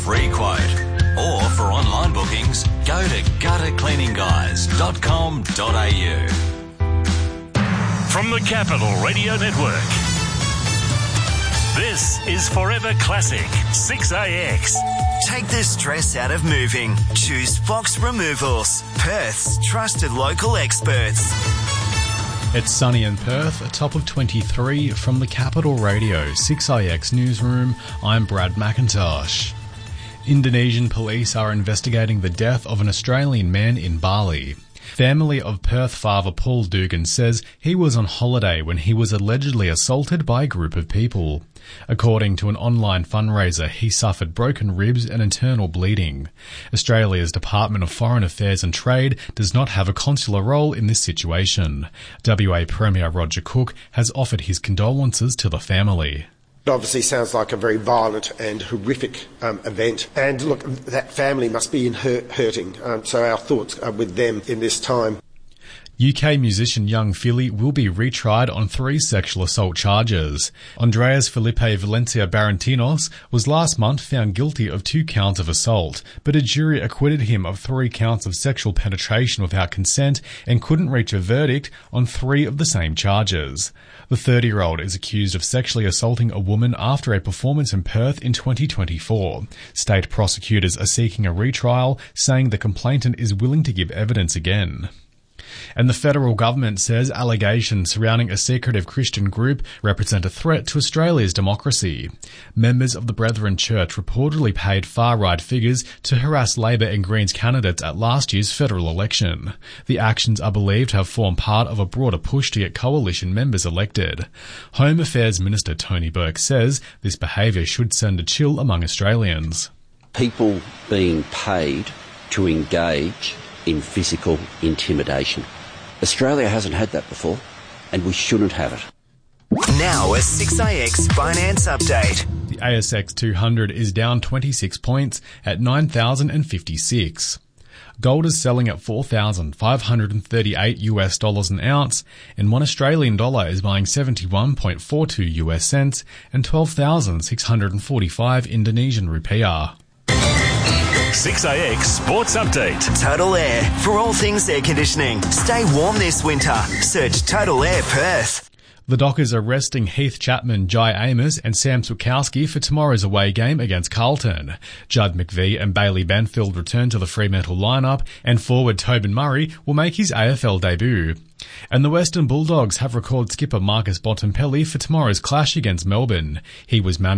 free quote. Or for online bookings, go to guttercleaningguys.com.au. From the Capital Radio Network, this is Forever Classic 6AX. Take the stress out of moving. Choose Fox Removals, Perth's trusted local experts. It's sunny in Perth, a top of 23 from the Capital Radio 6IX newsroom. I'm Brad McIntosh. Indonesian police are investigating the death of an Australian man in Bali. Family of Perth father Paul Dugan says he was on holiday when he was allegedly assaulted by a group of people. According to an online fundraiser, he suffered broken ribs and internal bleeding. Australia's Department of Foreign Affairs and Trade does not have a consular role in this situation. WA Premier Roger Cook has offered his condolences to the family. It obviously sounds like a very violent and horrific event. And look, that family must be hurting. So our thoughts are with them in this time. UK musician Young Philly will be retried on 3 sexual assault charges. Andreas Felipe Valencia Barrantinos was last month found guilty of 2 counts of assault, but a jury acquitted him of 3 counts of sexual penetration without consent and couldn't reach a verdict on 3 of the same charges. The 30-year-old is accused of sexually assaulting a woman after a performance in Perth in 2024. State prosecutors are seeking a retrial, saying the complainant is willing to give evidence again. And the federal government says allegations surrounding a secretive Christian group represent a threat to Australia's democracy. Members of the Brethren Church reportedly paid far-right figures to harass Labor and Greens candidates at last year's federal election. The actions are believed to have formed part of a broader push to get coalition members elected. Home Affairs Minister Tony Burke says this behaviour should send a chill among Australians. People being paid to engage in physical intimidation. Australia hasn't had that before, and we shouldn't have it. Now a 6IX Finance Update. The ASX 200 is down 26 points at 9,056. Gold is selling at $4,538 an ounce, and 1 Australian dollar is buying 71.42 US cents and 12,645 Indonesian rupiah. 6AX Sports Update. Total Air. For all things air conditioning. Stay warm this winter. Search Total Air Perth. The Dockers are resting Heath Chapman, Jai Amos and Sam Switkowski for tomorrow's away game against Carlton. Judd McVie and Bailey Banfield return to the Fremantle lineup, and forward Tobin Murray will make his AFL debut. And the Western Bulldogs have recalled skipper Marcus Bontempelli for tomorrow's clash against Melbourne. He was managed